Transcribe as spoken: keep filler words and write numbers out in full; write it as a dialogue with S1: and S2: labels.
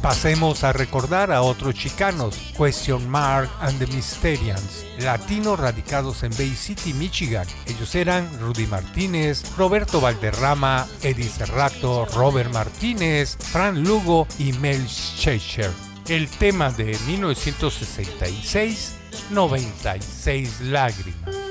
S1: Pasemos a recordar a otros chicanos, Question Mark and the Mysterians, latinos radicados en Bay City, Michigan. Ellos eran Rudy Martínez, Roberto Valderrama, Eddie Serrato, Robert Martínez, Fran Lugo y Mel Schaefer. El tema de mil novecientos sesenta y seis, noventa y seis lágrimas.